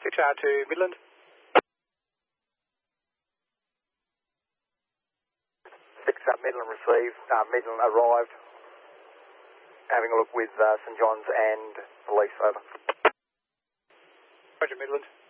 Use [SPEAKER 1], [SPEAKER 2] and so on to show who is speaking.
[SPEAKER 1] 6 hour to Midland.
[SPEAKER 2] 6 Midland received, Midland arrived. Having a look with St John's and police, over.
[SPEAKER 1] Roger, Midland.